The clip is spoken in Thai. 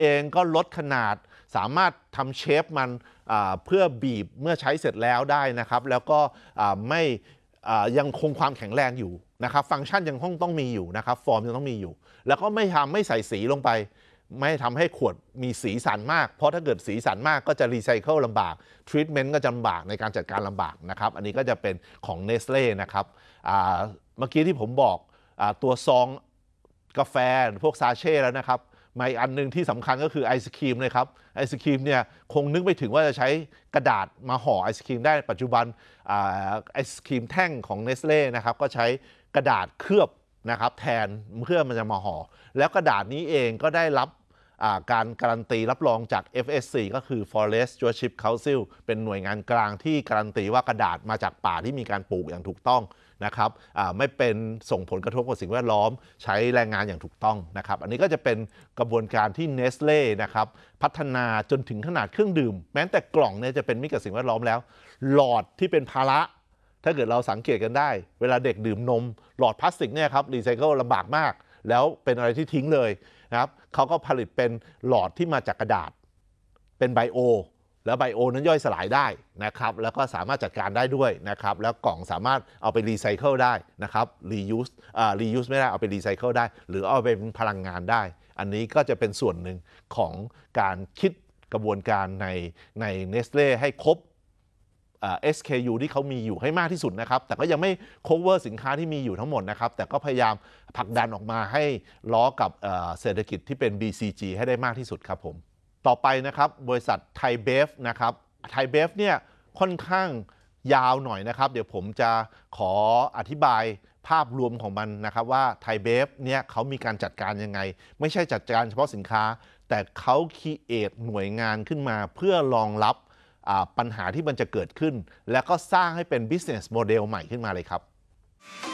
เองก็ลดขนาดสามารถทำเชฟมันเพื่อบีบเมื่อใช้เสร็จแล้วได้นะครับแล้วก็ไม่ยังคงความแข็งแรงอยู่นะครับฟังก์ชันยังต้องมีอยู่นะครับฟอร์มยังต้องมีอยู่แล้วก็ไม่ใส่สีลงไปไม่ทำให้ขวดมีสีสันมากเพราะถ้าเกิดสีสันมากก็จะรีไซเคิลลำบากทรีทเมนต์ก็จะลำบากในการจัดการลำบากนะครับอันนี้ก็จะเป็นของ Nestle นะครับเมื่อกี้ที่ผมบอกตัวซองกาแฟพวกซาเช่แล้วนะครับมาอีกอันนึงที่สำคัญก็คือไอศครีมเลยครับไอศครีมเนี่ยคงนึกไม่ถึงว่าจะใช้กระดาษมาห่อไอศครีมได้ปัจจุบันไอศครีมแท่งของ Nestle นะครับก็ใช้กระดาษเคลือบนะครับแทนเพื่อมันจะมาห่อแล้วกระดาษนี้เองก็ได้รับการการันตีรับรองจาก FSC ก็คือ Forest Stewardship Council เป็นหน่วยงานกลางที่การันตีว่ากระดาษมาจากป่าที่มีการปลูกอย่างถูกต้องนะครับไม่เป็นส่งผลกระทบกับสิ่งแวดล้อมใช้แรงงานอย่างถูกต้องนะครับอันนี้ก็จะเป็นกระบวนการที่ Nestle นะครับพัฒนาจนถึงขนาดเครื่องดื่มแม้แต่กล่องเนี่ยจะเป็นมิตรกับสิ่งแวดล้อมแล้วหลอดที่เป็นภาระถ้าเกิดเราสังเกตกันได้เวลาเด็กดื่มนมหลอดพลาสติกเนี่ยครับรีไซเคิลลำบากมากแล้วเป็นอะไรที่ทิ้งเลยนะครับเขาก็ผลิตเป็นหลอดที่มาจากกระดาษเป็นไบโอแล้วไบโอนั้นย่อยสลายได้นะครับแล้วก็สามารถจัดการได้ด้วยนะครับแล้วกล่องสามารถเอาไปรีไซเคิลได้นะครับรียูสไม่ได้เอาไปรีไซเคิลได้หรือเอาไปเป็นพลังงานได้อันนี้ก็จะเป็นส่วนหนึ่งของการคิดกระบวนการใน Nestle ให้ครบSKU ที่เขามีอยู่ให้มากที่สุดนะครับแต่ก็ยังไม่ cover สินค้าที่มีอยู่ทั้งหมดนะครับแต่ก็พยายามผลักดันออกมาให้ล้อกับเศรษฐกิจที่เป็น BCG ให้ได้มากที่สุดครับผมต่อไปนะครับบริษัทไทยเบฟนะครับไทยเบฟเนี่ยค่อนข้างยาวหน่อยนะครับเดี๋ยวผมจะขออธิบายภาพรวมของมันนะครับว่าไทยเบฟเนี่ยเขามีการจัดการยังไงไม่ใช่จัดการเฉพาะสินค้าแต่เขาคิดหน่วยงานขึ้นมาเพื่อรองรับปัญหาที่มันจะเกิดขึ้นและก็สร้างให้เป็น business model ใหม่ขึ้นมาเลยครับ